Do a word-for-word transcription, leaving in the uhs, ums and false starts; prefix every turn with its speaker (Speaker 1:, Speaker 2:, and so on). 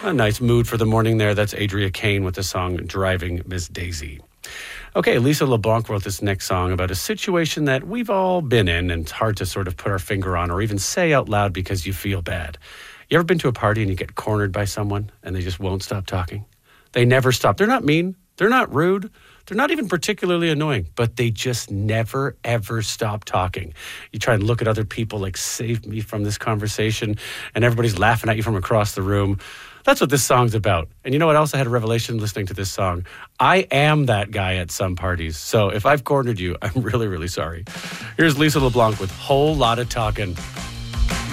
Speaker 1: A nice mood for the morning there. That's Adria Kane with the song Driving Miss Daisy. Okay, Lisa LeBlanc wrote this next song about a situation that we've all been in, and it's hard to sort of put our finger on or even say out loud because you feel bad. You ever been to a party and you get cornered by someone and they just won't stop talking? They never stop. They're not mean. They're not rude. They're not even particularly annoying, but they just never, ever stop talking. You try and look at other people like, save me from this conversation, and everybody's laughing at you from across the room. That's what this song's about. And you know what else? I had a revelation listening to this song. I am that guy at some parties. So if I've cornered you, I'm really, really sorry. Here's Lisa LeBlanc with Whole Lotta Talkin'.